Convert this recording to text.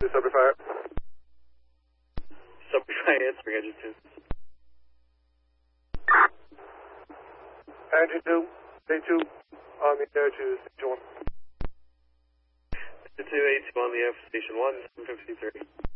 Subway Fire. Subway Fire answering engine 2. Engine 2, day 2 on the air to station 1. Engine 2, A2 on the air for station 1, 753.